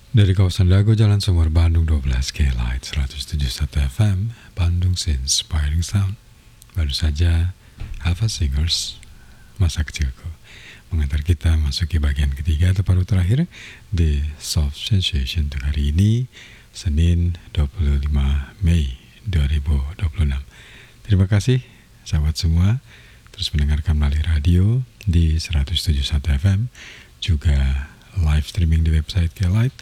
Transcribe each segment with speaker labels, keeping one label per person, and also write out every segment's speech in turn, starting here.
Speaker 1: Dari kawasan Dago Jalan Sumur Bandung 12 K-Light 107.1 FM Bandung Inspiring Sound. Baru saja Alpha Singers Masa Kecilku mengantar kita masuki bagian ketiga atau paruh terakhir di Soft Sensation untuk hari ini Senin 25 Mei 2026. Terima kasih sahabat semua terus mendengarkan melalui radio di 107.1 FM, juga live streaming di website K-Light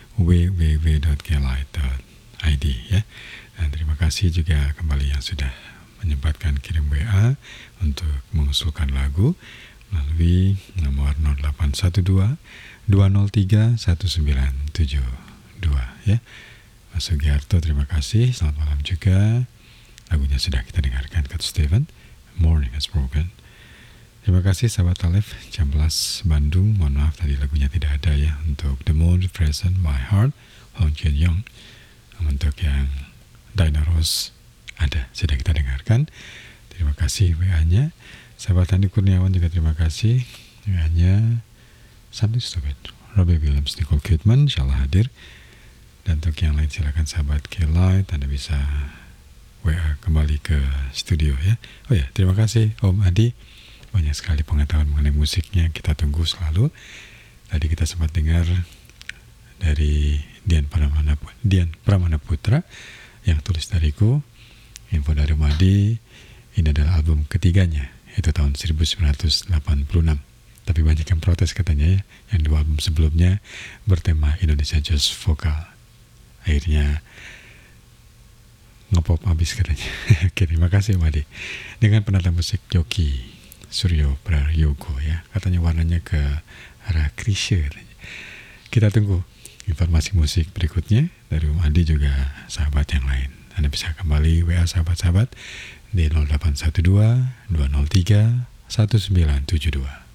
Speaker 1: www.klight.id ya. Dan terima kasih juga kembali yang sudah menyempatkan kirim WA untuk mengusulkan lagu melalui nomor 0812 203 1972 ya. Mas Sugiarto, terima kasih. Selamat malam juga. Lagunya sudah kita dengarkan, Cat Stevens, Morning Has Broken. Terima kasih sahabat Alef, jam 11 Bandung. Mohon maaf tadi lagunya tidak ada ya. Untuk The Moon Present My Heart, Hong Kian Young. Untuk yang Diana Rose ada, sudah kita dengarkan. Terima kasih WA-nya. Sahabat Andi Kurniawan juga terima kasih WA-nya. Something Stupid, Robbie Williams, Nicole Kidman, insyaallah hadir. Dan untuk yang lain silakan sahabat K-Light, Anda bisa WA kembali ke studio ya. Oh ya, terima kasih Om Adi. Banyak sekali pengetahuan mengenai musiknya, kita tunggu selalu. Tadi kita sempat dengar dari Dian Pramana Putra yang tulis dariku. Info dari Madi, ini adalah album ketiganya, itu tahun 1986. Tapi banyak yang protes katanya ya, yang dua album sebelumnya bertema Indonesia Jazz Vokal. Akhirnya ngepop habis katanya. Oke, terima kasih Madi. Dengan penata musik Yoki Suryo Prayogo ya, katanya warnanya ke arah krisye. Kita tunggu informasi musik berikutnya dari Om Adi juga sahabat yang lain. Anda bisa kembali WA sahabat-sahabat di 0812 203 1972.